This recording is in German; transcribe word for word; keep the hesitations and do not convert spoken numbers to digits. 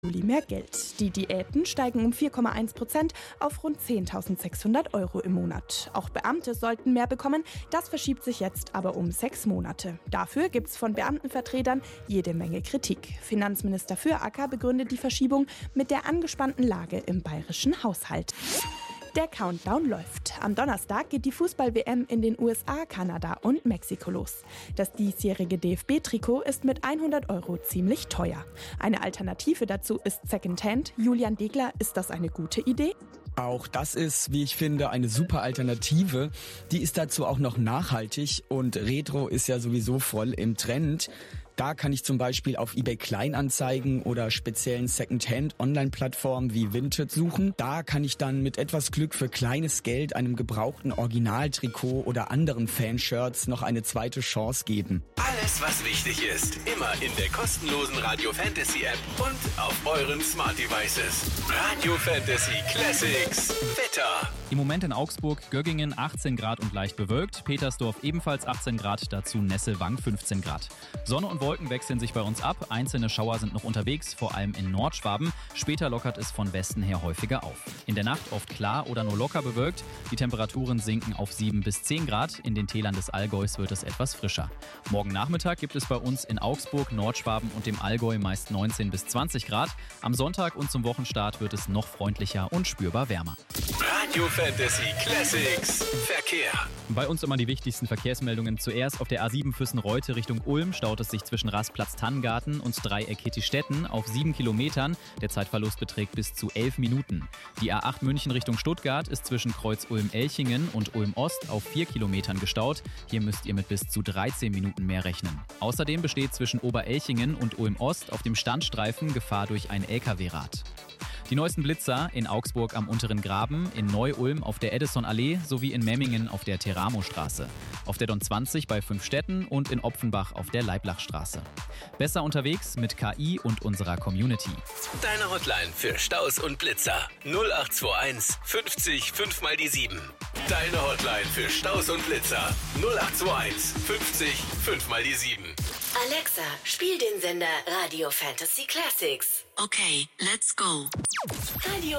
Juli mehr Geld. Die Diäten steigen um vier Komma eins Prozent auf rund zehntausendsechshundert Euro im Monat. Auch Beamte sollten mehr bekommen. Das verschiebt sich jetzt aber um sechs Monate. Dafür gibt's von Beamtenvertretern jede Menge Kritik. Finanzminister Füracker begründet die Verschiebung mit der angespannten Lage im bayerischen Haushalt. Der Countdown läuft. Am Donnerstag geht die Fußball-W M in den U S A, Kanada und Mexiko los. Das diesjährige D F B-Trikot ist mit hundert Euro ziemlich teuer. Eine Alternative dazu ist Secondhand. Julian Degler, ist das eine gute Idee? Auch das ist, wie ich finde, eine super Alternative. Die ist dazu auch noch nachhaltig und Retro ist ja sowieso voll im Trend. Da kann ich zum Beispiel auf eBay Kleinanzeigen oder speziellen Secondhand-Online-Plattformen wie Vinted suchen. Da kann ich dann mit etwas Glück für kleines Geld einem gebrauchten Originaltrikot oder anderen Fanshirts noch eine zweite Chance geben. Alles, was wichtig ist, immer in der kostenlosen Radio Fantasy App und auf euren Smart Devices. Radio Fantasy Classics. Wetter. Im Moment in Augsburg, Göggingen achtzehn Grad und leicht bewölkt, Petersdorf ebenfalls achtzehn Grad, dazu Nesselwang fünfzehn Grad. Sonne und Wolken wechseln sich bei uns ab, einzelne Schauer sind noch unterwegs, vor allem in Nordschwaben. Später lockert es von Westen her häufiger auf. In der Nacht oft klar oder nur locker bewölkt, die Temperaturen sinken auf sieben bis zehn Grad, in den Tälern des Allgäus wird es etwas frischer. Morgen Nachmittag gibt es bei uns in Augsburg, Nordschwaben und dem Allgäu meist neunzehn bis zwanzig Grad. Am Sonntag und zum Wochenstart wird es noch freundlicher und spürbar wärmer. Radio Fantasy Classics Verkehr. Bei uns immer die wichtigsten Verkehrsmeldungen. Zuerst auf der A sieben Füssen-Reute Richtung Ulm staut es sich zwischen Rastplatz-Tannengarten und Dreieck Hittistetten auf sieben Kilometern. Der Zeitverlust beträgt bis zu elf Minuten. Die A acht München Richtung Stuttgart ist zwischen Kreuz Ulm-Elchingen und Ulm-Ost auf vier Kilometern gestaut. Hier müsst ihr mit bis zu dreizehn Minuten mehr rechnen. Außerdem besteht zwischen Oberelchingen und Ulm-Ost auf dem Standstreifen Gefahr durch ein L K W-Rad. Die neuesten Blitzer in Augsburg am Unteren Graben, in Neu-Ulm auf der Edison-Allee sowie in Memmingen auf der Teramo-Straße. Auf der Don zwanzig bei Fünfstetten und in Opfenbach auf der Leiblachstraße. Besser unterwegs mit K I und unserer Community. Deine Hotline für Staus und Blitzer null acht zwei eins fünfzig fünf mal die sieben. Deine Hotline für Staus und Blitzer null acht zwei eins fünfzig fünf mal die sieben. Alexa, spiel den Sender Radio Fantasy Classics. Okay, let's go. Radio